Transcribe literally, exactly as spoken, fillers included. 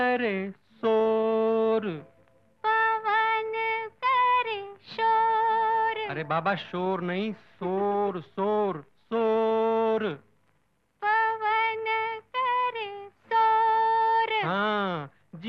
करे शोर, पवन करे शोर। अरे बाबा शोर नहीं, शोर शोर शोर। पवन करे शोर। हाँ,